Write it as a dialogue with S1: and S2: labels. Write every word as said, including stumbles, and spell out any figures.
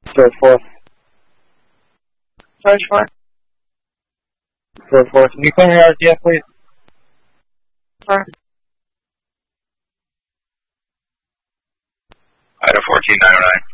S1: Third, fourth.
S2: Search for.
S1: Third, fourth. Can you clear your R T F, please?
S2: For.
S3: Idaho fourteen nine oh nine.